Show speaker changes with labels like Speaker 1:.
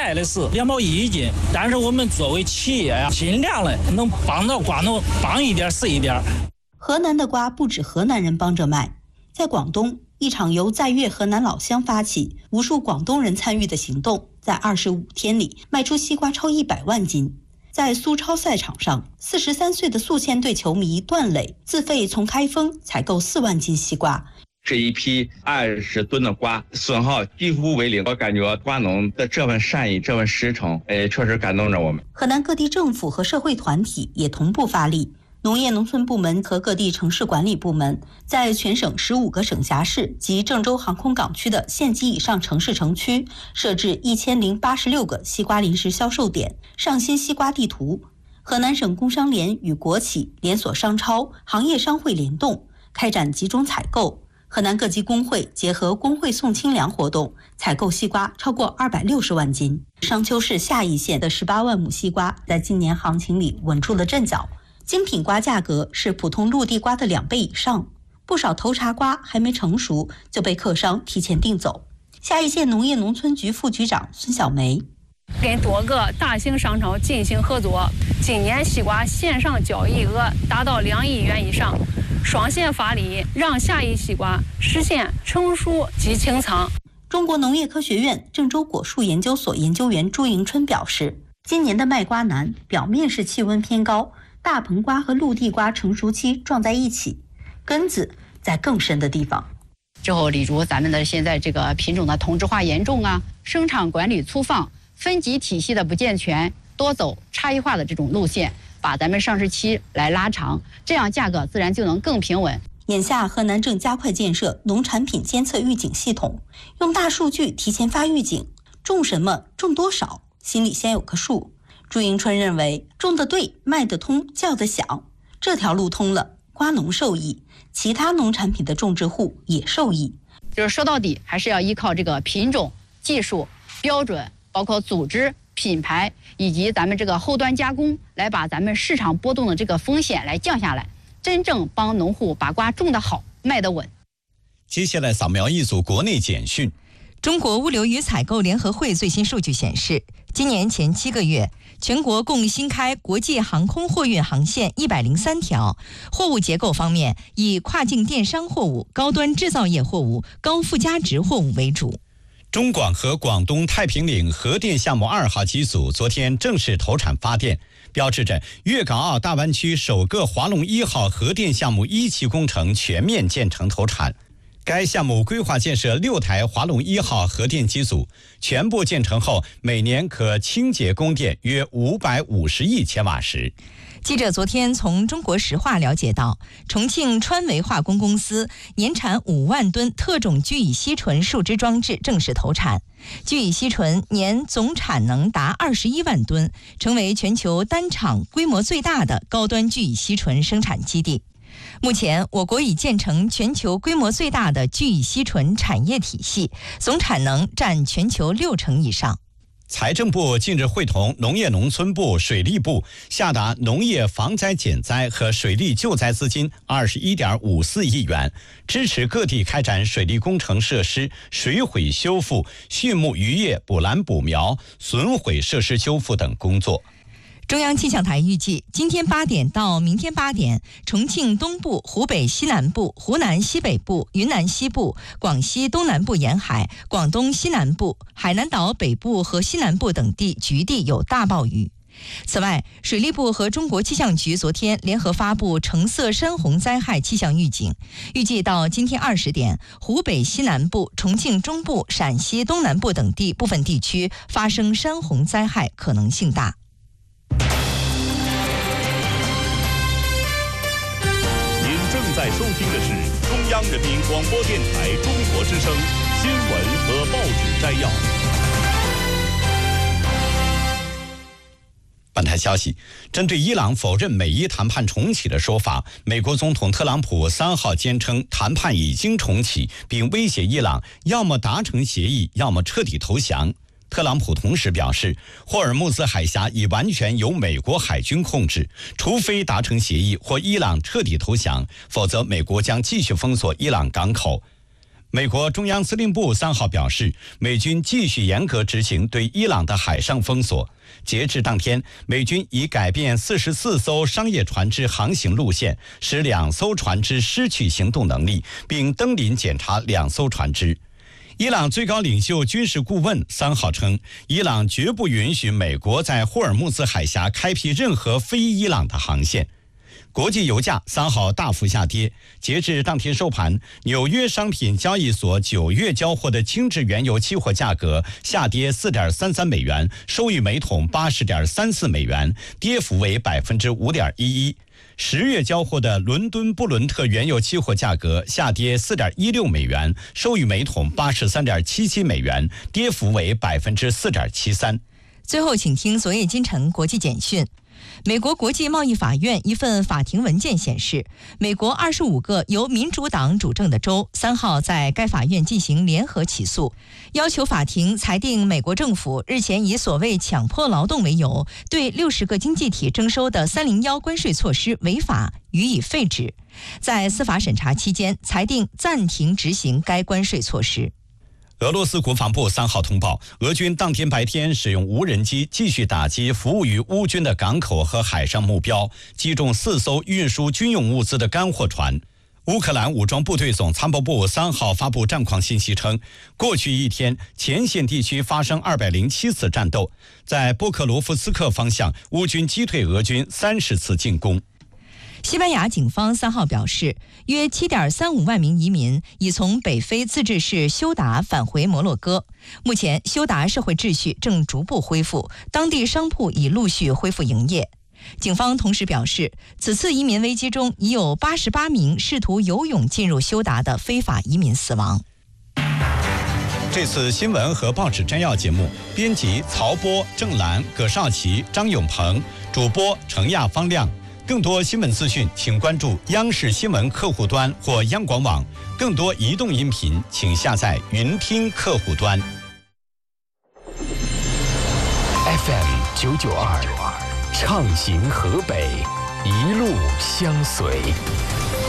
Speaker 1: 来的是2毛1一斤，但是我们作为企业呀，尽量的能帮到瓜农，帮一点是一点。
Speaker 2: 河南的瓜不止河南人帮着卖，在广东，一场由在粤河南老乡发起、无数广东人参与的行动，在25天里卖出西瓜超100万斤。在苏超赛场上，43岁的宿迁队球迷段磊自费从开封采购4万斤西瓜。
Speaker 3: 这一批20吨的瓜损耗几乎为零，我感觉瓜农的这份善意、这份实诚，确实感动着我们。
Speaker 2: 河南各地政府和社会团体也同步发力。农业农村部门和各地城市管理部门在全省15个省辖市及郑州航空港区的县级以上城市城区设置1086个西瓜临时销售点，上新西瓜地图。河南省工商联与国企、连锁商超、行业商会联动，开展集中采购。河南各级工会结合工会送清粮活动，采购西瓜超过260万斤。商丘市夏邑县的18万亩西瓜在今年行情里稳住了阵脚。精品瓜价格是普通陆地瓜的2倍以上，不少头茬瓜还没成熟就被客商提前订走。夏邑县农业农村局副局长孙小梅：
Speaker 4: 跟多个大型商超进行合作，今年西瓜线上交易额达到2亿元以上，双线发力，让夏邑西瓜实现成熟及清仓。
Speaker 2: 中国农业科学院郑州果树研究所研究员朱迎春表示，今年的卖瓜难，表面是气温偏高，大棚瓜和陆地瓜成熟期撞在一起，根子在更深的地方。
Speaker 5: 之后，例如咱们的现在这个品种的同质化严重啊，生产管理粗放，分级体系的不健全，多走差异化的这种路线，把咱们上市期来拉长，这样价格自然就能更平稳。
Speaker 2: 眼下，河南正加快建设农产品监测预警系统，用大数据提前发预警，种什么、种多少，心里先有个数。朱迎春认为，种得对、卖得通、叫得响，这条路通了，瓜农受益，其他农产品的种植户也受益。
Speaker 5: 就是说到底，还是要依靠这个品种、技术、标准，包括组织、品牌以及咱们这个后端加工，来把咱们市场波动的这个风险来降下来，真正帮农户把瓜种得好、卖得稳。
Speaker 6: 接下来扫描一组国内简讯。
Speaker 7: 中国物流与采购联合会最新数据显示，今年前7个月，全国共新开国际航空货运航线103条。货物结构方面，以跨境电商货物、高端制造业货物、高附加值货物为主。
Speaker 6: 中广和广东太平岭核电项目2号机组昨天正式投产发电，标志着粤港澳大湾区首个华龙1号核电项目1期工程全面建成投产。该项目规划建设6台华龙1号核电机组，全部建成后，每年可清洁供电约550亿千瓦时。
Speaker 7: 记者昨天从中国石化了解到，重庆川维化工公司年产5万吨特种聚乙烯醇树脂装置正式投产，聚乙烯醇年总产能达21万吨，成为全球单厂规模最大的高端聚乙烯醇生产基地。目前，我国已建成全球规模最大的聚乙烯醇产业体系，总产能占全球60%以上。
Speaker 6: 财政部近日会同农业农村部、水利部下达农业防灾减灾和水利救灾资金21.54亿元，支持各地开展水利工程设施水毁修复、畜牧渔业补栏补苗、损毁设施修复等工作。
Speaker 7: 中央气象台预计，今天8点到明天8点，重庆东部、湖北西南部、湖南西北部、云南西部、广西东南部沿海、广东西南部、海南岛北部和西南部等地局地有大暴雨。此外，水利部和中国气象局昨天联合发布橙色山洪灾害气象预警，预计到今天20点，湖北西南部、重庆中部、陕西东南部等地部分地区发生山洪灾害可能性大。
Speaker 8: 正在收听的是中央人民广播电台中国之声新闻和报纸摘要。
Speaker 6: 本台消息，针对伊朗否认美伊谈判重启的说法，美国总统特朗普3号坚称谈判已经重启，并威胁伊朗要么达成协议，要么彻底投降。特朗普同时表示，霍尔木兹海峡已完全由美国海军控制，除非达成协议或伊朗彻底投降，否则美国将继续封锁伊朗港口。 美国中央司令部3号表示，美军继续严格执行对伊朗的海上封锁。截至当天，美军已改变44艘商业船只航行路线，使2艘船只失去行动能力，并登临检查2艘船只。伊朗最高领袖军事顾问3号称，伊朗绝不允许美国在霍尔木兹海峡开辟任何非伊朗的航线。国际油价3号大幅下跌，截至当天收盘，纽约商品交易所9月交货的轻质原油期货价格下跌 4.33 美元，收于每桶 80.34 美元，跌幅为 5.11%。10月交货的伦敦布伦特原油期货价格下跌 4.16 美元，收于每桶 83.77 美元，跌幅为 4.73%。
Speaker 7: 最后请听昨夜今晨国际简讯。美国国际贸易法院一份法庭文件显示，美国25个由民主党主政的州3号在该法院进行联合起诉，要求法庭裁定美国政府日前以所谓强迫劳动为由，对60个经济体征收的301关税措施违法，予以废止。在司法审查期间，裁定暂停执行该关税措施。
Speaker 6: 俄罗斯国防部3号通报，俄军当天白天使用无人机继续打击服务于乌军的港口和海上目标，击中4艘运输军用物资的干货船。乌克兰武装部队总参谋部3号发布战况信息称，过去一天前线地区发生207次战斗，在波克罗夫斯克方向，乌军击退俄军30次进攻。
Speaker 7: 西班牙警方3号表示，约 7.35 万名移民已从北非自治市休达返回摩洛哥。目前，休达社会秩序正逐步恢复，当地商铺已陆续恢复营业。警方同时表示，此次移民危机中已有88名试图游泳进入休达的非法移民死亡。
Speaker 6: 这次新闻和报纸摘要节目，编辑曹波、郑兰、葛少奇、张永鹏，主播程亚、方亮。更多新闻资讯，请关注央视新闻客户端或央广网。更多移动音频，请下载云听客户端。
Speaker 9: FM 992，畅行河北，一路相随。